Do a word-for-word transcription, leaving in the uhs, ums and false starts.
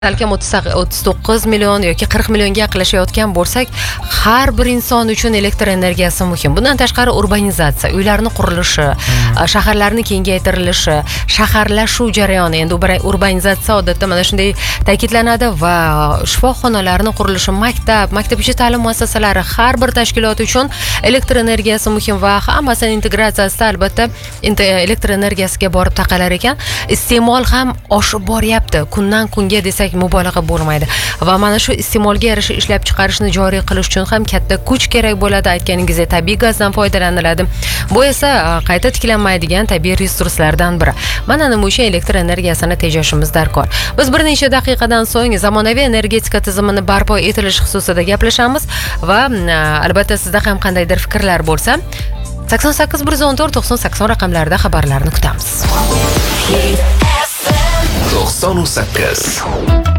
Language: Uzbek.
Balkim o'ttiz to'qqiz million yoki qirq millionga yaqinlashayotgan bo'lsak, har bir inson uchun elektr energiyasi muhim. Bundan tashqari urbanizatsiya, uylarning qurilishi, shaharlarning kengaytirilishi, shaharlashuv jarayoni, endi urbanizatsiya odatda mana shunday ta'kidlanadi va shifoxonalarning qurilishi, maktab, maktabgacha ta'lim muassasalari har bir tashkilot uchun elektr energiyasi muhim va hammasining integratsiyasida albatta elektr energiyasiga borib taqalar ekan. Iste'mol ham oshib boryapti. Kundan kunga desak mubolag'a bo'lmaydi va mana shu iste'molga yarasha ishlab chiqarishni joriy qilish uchun ham katta kuch kerak bo'ladi. Aytganingizdek, tabiiy gazdan foydalaniladi. Bu esa qayta tiklanmaydigan tabiiy resurslardan biri. Mana nima uchun elektr energiyasini tejashimiz darkor. Biz bir necha daqiqadan so'ng zamonaviy energetika tizimini barpo etilish xususida gaplashamiz va albatta sizda ham qandaydir fikrlar bo'lsa, sakson sakkiz bir yuz o'n to'rt to'qson sakson raqamlarida xabarlarni kutamiz. to'qson sakkiz